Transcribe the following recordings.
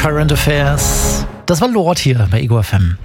Current Affairs. Das war Lord hier bei Ego FM.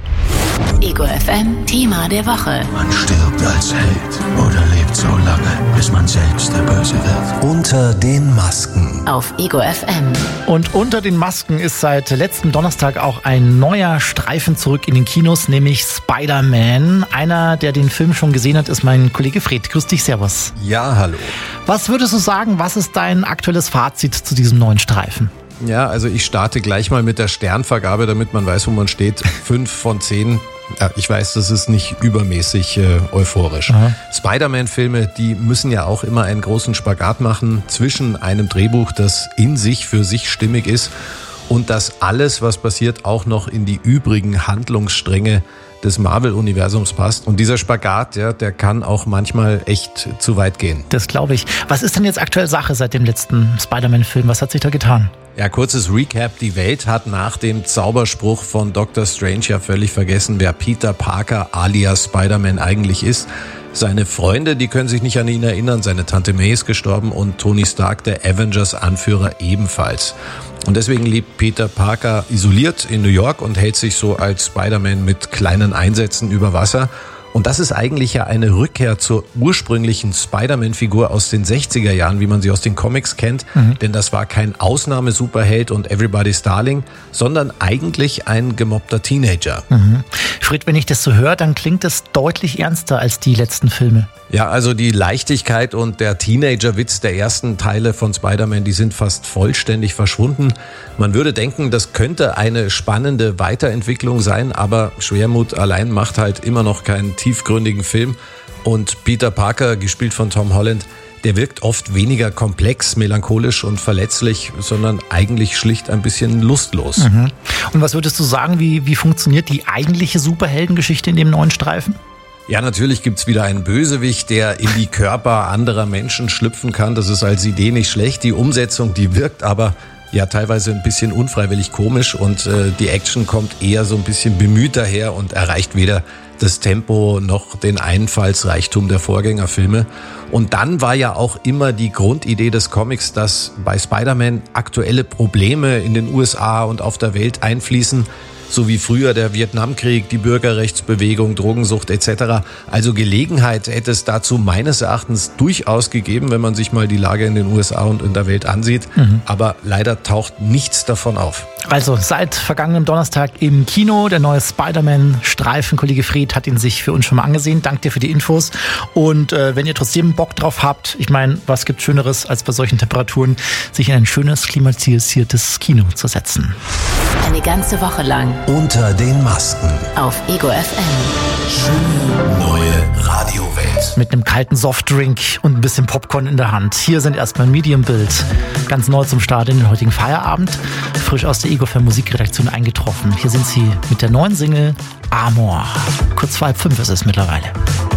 Ego FM Thema der Woche. Man stirbt als Held oder lebt so lange, bis man selbst der Böse wird. Unter den Masken. Auf Ego FM. Und unter den Masken ist seit letztem Donnerstag auch ein neuer Streifen zurück in den Kinos, nämlich Spider-Man. Einer, der den Film schon gesehen hat, ist mein Kollege Fred. Grüß dich, servus. Ja, hallo. Was würdest du sagen, was ist dein aktuelles Fazit zu diesem neuen Streifen? Ja, also ich starte gleich mal mit der Sternvergabe, damit man weiß, wo man steht. 5 von 10. Ja, ich weiß, das ist nicht übermäßig euphorisch. Aha. Spider-Man-Filme, die müssen ja auch immer einen großen Spagat machen zwischen einem Drehbuch, das in sich für sich stimmig ist, und dass alles, was passiert, auch noch in die übrigen Handlungsstränge des Marvel-Universums passt. Und dieser Spagat, ja, der kann auch manchmal echt zu weit gehen. Das glaube ich. Was ist denn jetzt aktuell Sache seit dem letzten Spider-Man-Film? Was hat sich da getan? Ja, kurzes Recap. Die Welt hat nach dem Zauberspruch von Dr. Strange ja völlig vergessen, wer Peter Parker alias Spider-Man eigentlich ist. Seine Freunde, die können sich nicht an ihn erinnern. Seine Tante May ist gestorben und Tony Stark, der Avengers-Anführer, ebenfalls. Und deswegen lebt Peter Parker isoliert in New York und hält sich so als Spider-Man mit kleinen Einsätzen über Wasser. Und das ist eigentlich ja eine Rückkehr zur ursprünglichen Spider-Man-Figur aus den 60er Jahren, wie man sie aus den Comics kennt. Denn das war kein Ausnahmesuperheld und Everybody's Darling, sondern eigentlich ein gemobbter Teenager. Fred, wenn ich das so höre, dann klingt es deutlich ernster als die letzten Filme. Ja, also die Leichtigkeit und der Teenager-Witz der ersten Teile von Spider-Man, die sind fast vollständig verschwunden. Man würde denken, das könnte eine spannende Weiterentwicklung sein, aber Schwermut allein macht halt immer noch keinen tiefgründigen Film. Und Peter Parker, gespielt von Tom Holland, der wirkt oft weniger komplex, melancholisch und verletzlich, sondern eigentlich schlicht ein bisschen lustlos. Und was würdest du sagen, wie funktioniert die eigentliche Superheldengeschichte in dem neuen Streifen? Ja, natürlich gibt's wieder einen Bösewicht, der in die Körper anderer Menschen schlüpfen kann. Das ist als Idee nicht schlecht. Die Umsetzung, die wirkt aber ja teilweise ein bisschen unfreiwillig komisch und die Action kommt eher so ein bisschen bemüht daher und erreicht weder das Tempo noch den Einfallsreichtum der Vorgängerfilme. Und dann war ja auch immer die Grundidee des Comics, dass bei Spider-Man aktuelle Probleme in den USA und auf der Welt einfließen, so wie früher der Vietnamkrieg, die Bürgerrechtsbewegung, Drogensucht etc. Also Gelegenheit hätte es dazu meines Erachtens durchaus gegeben, wenn man sich mal die Lage in den USA und in der Welt ansieht. Aber leider taucht nichts davon auf. Also seit vergangenem Donnerstag im Kino, der neue Spider-Man-Streifen. Kollege Fred hat ihn sich für uns schon mal angesehen. Danke dir für die Infos. Und wenn ihr trotzdem Bock drauf habt, ich meine, was gibt Schöneres, als bei solchen Temperaturen, sich in ein schönes, klimatisiertes Kino zu setzen. Eine ganze Woche lang. Unter den Masken. Auf Ego FM. Schöne neue Radiowelt. Mit einem kalten Softdrink und ein bisschen Popcorn in der Hand. Hier sind erstmal Medium-Bild. Ganz neu zum Start in den heutigen Feierabend. Frisch aus der Ego FM Musikredaktion eingetroffen. Hier sind sie mit der neuen Single Amor. Kurz vor 4:30 ist es mittlerweile.